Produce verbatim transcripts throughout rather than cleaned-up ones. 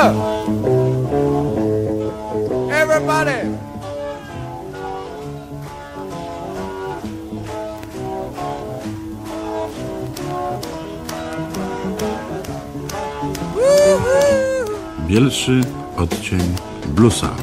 up. Everybody. Bielszy odcień bluesa.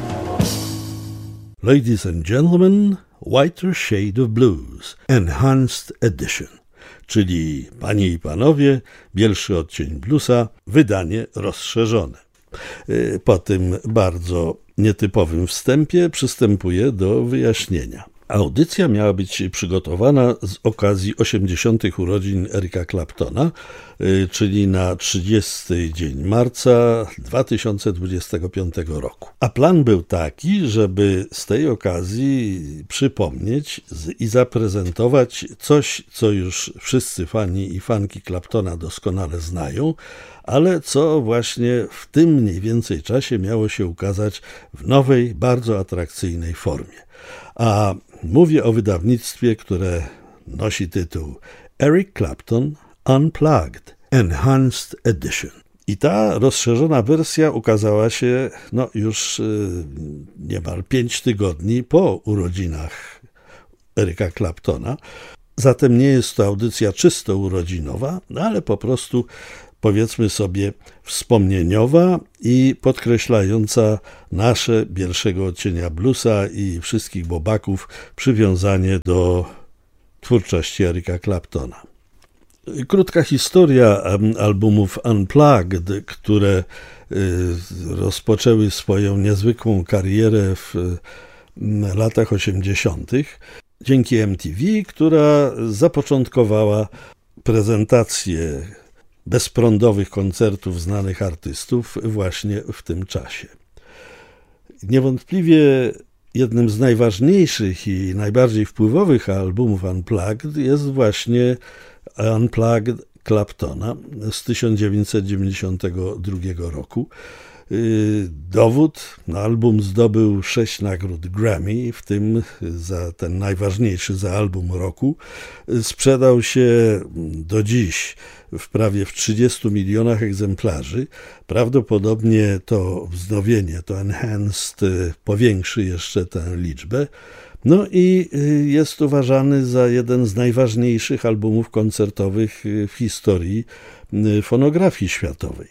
Ladies and gentlemen, Whiter Shade of Blues, Enhanced Edition, czyli panie i panowie, bielszy odcień bluesa, wydanie rozszerzone. Po tym bardzo nietypowym wstępie przystępuję do wyjaśnienia. Audycja miała być przygotowana z okazji osiemdziesiątych urodzin Erica Claptona, czyli na trzydziesty dzień marca dwa tysiące dwudziestego piątego roku. A plan był taki, żeby z tej okazji przypomnieć i zaprezentować coś, co już wszyscy fani i fanki Claptona doskonale znają, ale co właśnie w tym mniej więcej czasie miało się ukazać w nowej, bardzo atrakcyjnej formie. A mówię o wydawnictwie, które nosi tytuł Eric Clapton Unplugged Enhanced Edition. I ta rozszerzona wersja ukazała się no, już y, niemal pięć tygodni po urodzinach Erica Claptona. Zatem nie jest to audycja czysto urodzinowa, no, ale po prostu powiedzmy sobie wspomnieniowa i podkreślająca nasze bielszego odcienia bluesa i wszystkich bobaków przywiązanie do twórczości Erica Claptona. Krótka historia albumów Unplugged, które rozpoczęły swoją niezwykłą karierę w latach osiemdziesiątych dzięki M T V, która zapoczątkowała prezentację bezprądowych koncertów znanych artystów właśnie w tym czasie. Niewątpliwie jednym z najważniejszych i najbardziej wpływowych albumów Unplugged jest właśnie Unplugged Claptona z tysiąc dziewięćset dziewięćdziesiątego drugiego roku. Dowód, no album zdobył sześć nagród Grammy, w tym za ten najważniejszy, za album roku. Sprzedał się do dziś w prawie w trzydziestu milionach egzemplarzy. Prawdopodobnie to wznowienie, to Enhanced powiększy jeszcze tę liczbę. No i jest uważany za jeden z najważniejszych albumów koncertowych w historii fonografii światowej.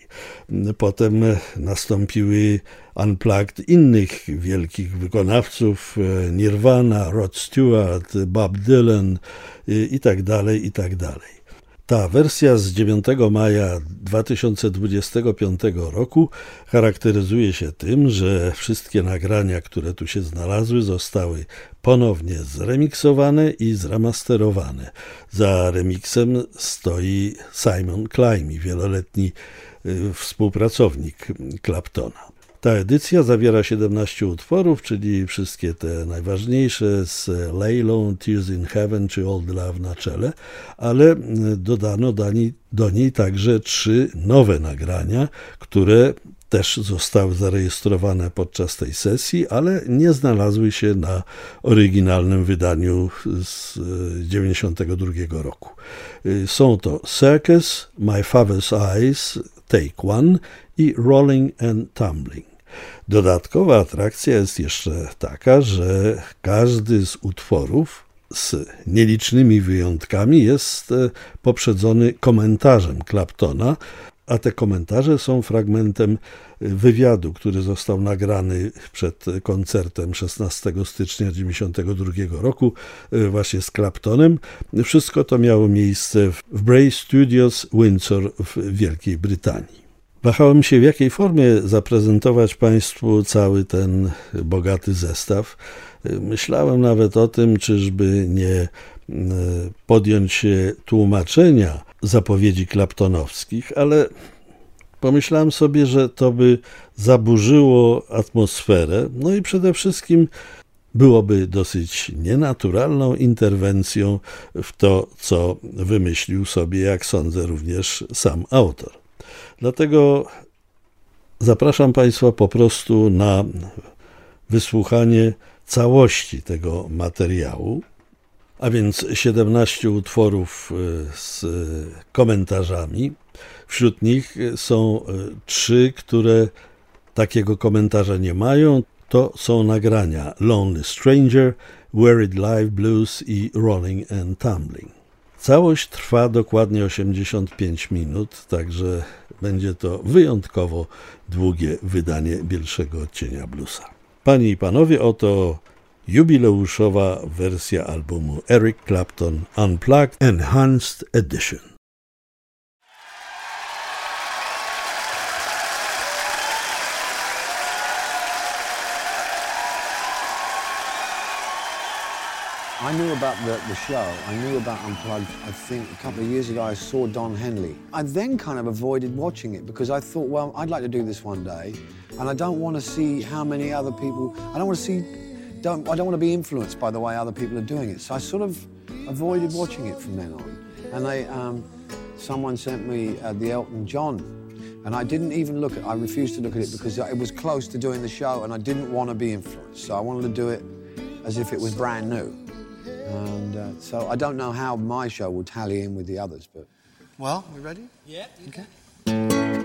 Potem nastąpiły Unplugged innych wielkich wykonawców, Nirvana, Rod Stewart, Bob Dylan i tak dalej, i tak dalej. Ta wersja z dziewiątego maja dwa tysiące dwudziestego piątego roku charakteryzuje się tym, że wszystkie nagrania, które tu się znalazły, zostały ponownie zremiksowane i zremasterowane. Za remiksem stoi Simon Climie, wieloletni współpracownik Claptona. Ta edycja zawiera siedemnaście utworów, czyli wszystkie te najważniejsze z Lay Low, Tears in Heaven czy Old Love na czele, ale dodano do niej, do niej także trzy nowe nagrania, które też zostały zarejestrowane podczas tej sesji, ale nie znalazły się na oryginalnym wydaniu z dziewięćdziesiątego drugiego roku. Są to Circus, My Father's Eyes, Take One i Rolling and Tumbling. Dodatkowa atrakcja jest jeszcze taka, że każdy z utworów z nielicznymi wyjątkami jest poprzedzony komentarzem Claptona, a te komentarze są fragmentem wywiadu, który został nagrany przed koncertem szesnastego stycznia dziewięćdziesiątego drugiego roku właśnie z Claptonem. Wszystko to miało miejsce w Bray Studios, Windsor w Wielkiej Brytanii. Wahałem się, w jakiej formie zaprezentować Państwu cały ten bogaty zestaw. Myślałem nawet o tym, czyżby nie podjąć się tłumaczenia zapowiedzi claptonowskich, ale pomyślałem sobie, że to by zaburzyło atmosferę, no i przede wszystkim byłoby dosyć nienaturalną interwencją w to, co wymyślił sobie, jak sądzę, również sam autor. Dlatego zapraszam Państwa po prostu na wysłuchanie całości tego materiału, a więc siedemnaście utworów z komentarzami. Wśród nich są trzy, które takiego komentarza nie mają. To są nagrania Lonely Stranger, Wear It Live Blues i Rolling and Tumbling. Całość trwa dokładnie osiemdziesiąt pięć minut, także będzie to wyjątkowo długie wydanie Bielszego Odcienia Bluesa. Panie i panowie, oto jubileuszowa wersja albumu Eric Clapton Unplugged Enhanced Edition. I knew about the, the show, I knew about Unplugged, I think a couple of years ago I saw Don Henley. I then kind of avoided watching it because I thought, well, I'd like to do this one day and I don't want to see how many other people, I don't want to see, don't, I don't want to be influenced by the way other people are doing it. So I sort of avoided watching it from then on. And they, um, someone sent me uh, the Elton John and I didn't even look at it, I refused to look at it because it was close to doing the show and I didn't want to be influenced. So I wanted to do it as if it was brand new. And uh, so I don't know how my show will tally in with the others, but... Well, we ready? Yeah. Okay.